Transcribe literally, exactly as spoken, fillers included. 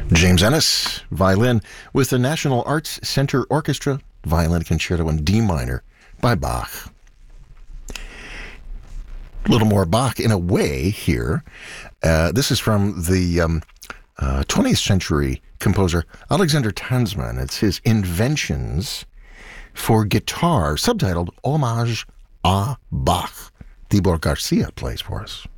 James Ennis, violin, with the National Arts Center Orchestra, Violin Concerto in D minor by Bach. A little more Bach in a way here. Uh, this is from the um, uh, twentieth century composer Alexander Tansman. It's his Inventions for Guitar, subtitled Hommage à Bach. Tibor Garcia plays for us.